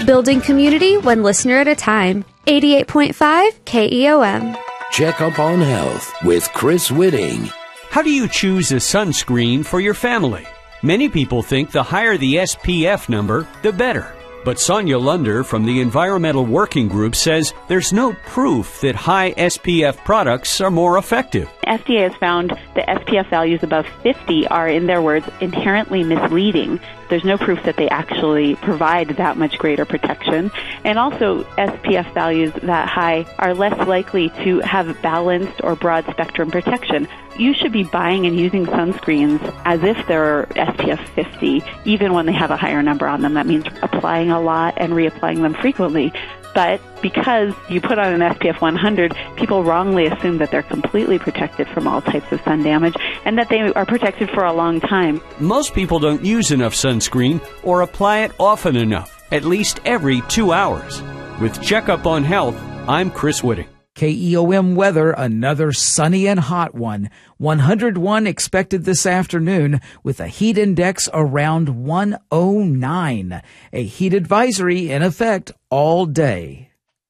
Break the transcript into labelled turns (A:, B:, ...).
A: Building community one listener at a time. 88.5 KEOM.
B: Check up on health with Chris Whitting.
C: How do you choose a sunscreen for your family? Many people think the higher the SPF number, the better. But Sonia Lunder from the Environmental Working Group says there's no proof that high SPF products are more effective.
D: FDA has found that SPF values above 50 are, in their words, inherently misleading. There's no proof that they actually provide that much greater protection. And also, SPF values that high are less likely to have balanced or broad spectrum protection. You should be buying and using sunscreens as if they're SPF 50, even when they have a higher number on them. That means applying a lot and reapplying them frequently. But because you put on an SPF 100, people wrongly assume that they're completely protected from all types of sun damage and that they are protected for a long time.
C: Most people don't use enough sunscreen or apply it often enough, at least every 2 hours. With Checkup on Health, I'm Chris Whitting.
E: KEOM weather, another sunny and hot one. 101 expected this afternoon with a heat index around 109. A heat advisory in effect all day.